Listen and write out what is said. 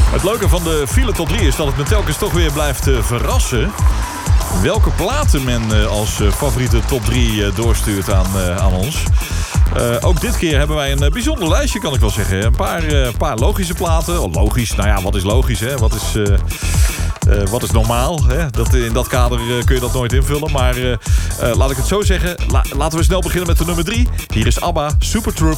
Het leuke van de file top 3 is dat het me telkens toch weer blijft verrassen welke platen men als favoriete top 3 doorstuurt aan ons. Ook dit keer hebben wij een bijzonder lijstje, kan ik wel zeggen. Een paar logische platen. Oh, logisch, nou ja, wat is logisch, hè? Wat is normaal? Hè? In dat kader kun je dat nooit invullen. Maar laat ik het zo zeggen. Laten we snel beginnen met de nummer 3. Hier is ABBA, Super Trooper.